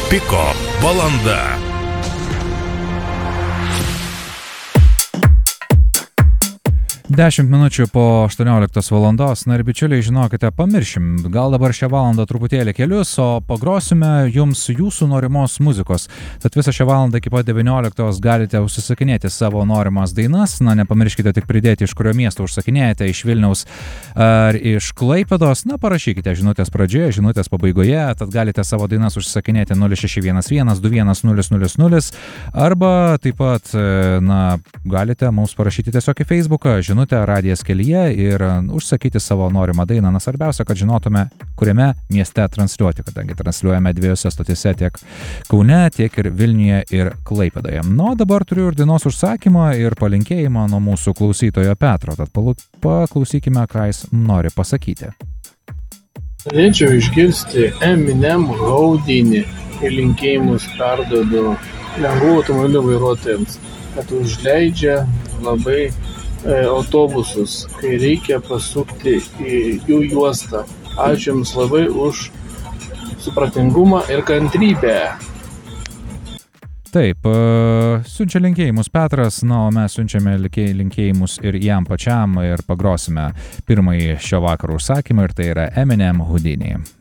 Piko valanda. Dešimt minučių po 18 valandos. Na ir bičiuliai, žinokite, pamiršim. Gal dabar šią valandą truputėlį kelius, o pagrosime jums jūsų norimos muzikos. Tad visą šią valandą iki pat 19 galite užsisakinėti savo norimas dainas. Na, nepamirškite tik pridėti, iš kurio miesto užsakinėjate, iš Vilniaus ar iš Klaipėdos. Na, parašykite žinutės pradžioje, žinutės pabaigoje. Tad galite savo dainas užsisakinėti 0611 21000 arba taip pat, galite mums parašyti tiesiog į Facebooką, žinutę Radijas kelyje ir užsakyti savo norimą dainą. Na, svarbiausia, kad žinotume, kuriame mieste transliuoti, kadangi transliuojame dviejose stotise, tiek Kaune, tiek ir Vilniuje ir Klaipėdoje. Nu, dabar turiu ir dainos užsakymą ir palinkėjimą nuo mūsų klausytojo Petro, tad paklausykime, ką jis nori pasakyti. Norėčiau išgirsti Eminem Houdini ir linkėjimus perduodu lengvų automobilių vairuotojams, kad užleidžia labai autobusus, kai reikia pasukti į jų juostą. Ačiū Jums labai už supratingumą ir kantrybę. Taip, siunčia linkėjimus Petras, na, o mes siunčiame linkėjimus ir jam pačiam ir pagrosime pirmąjį šio vakaro užsakymą ir tai yra Eminem Houdini.